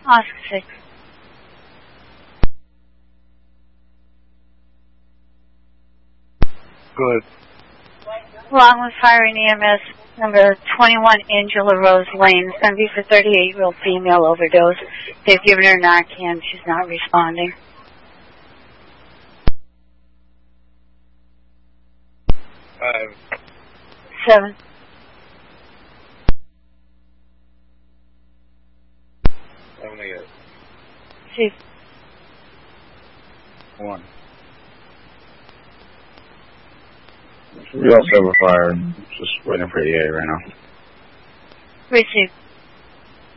Oscar 6. Good. Longwood Fire and EMS, number 21 Angela Rose Lane. It's going to be for 38-year-old female overdose. They've given her Narcan. She's not responding. 5. 7. 78. 2. 1. We also have a fire. Just waiting for EA right now. Receive.